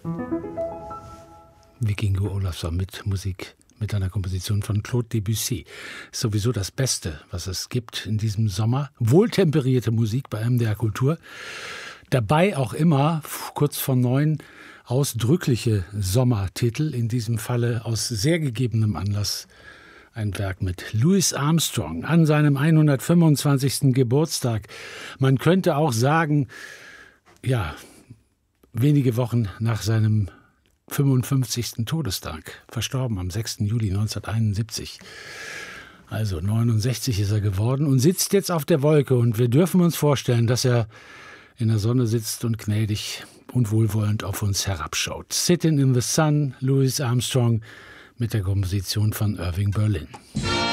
Vikingo Olafsson mit Musik, mit einer Komposition von Claude Debussy. Ist sowieso das Beste, was es gibt in diesem Sommer. Wohltemperierte Musik bei MDR Kultur. Dabei auch immer, kurz vor 9, ausdrückliche Sommertitel. In diesem Falle aus sehr gegebenem Anlass ein Werk mit Louis Armstrong an seinem 125. Geburtstag. Man könnte auch sagen, ja, wenige Wochen nach seinem 55. Todestag, verstorben am 6. Juli 1971. Also 69 ist er geworden und sitzt jetzt auf der Wolke. Und wir dürfen uns vorstellen, dass er in der Sonne sitzt und gnädig und wohlwollend auf uns herabschaut. Sitting in the Sun, Louis Armstrong mit der Komposition von Irving Berlin.